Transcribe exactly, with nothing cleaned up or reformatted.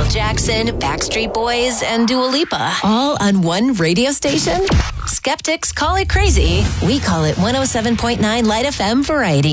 Jackson, Backstreet Boys, and Dua Lipa. All on one radio station? Skeptics call it crazy. We call it one oh seven point nine Light F M Variety.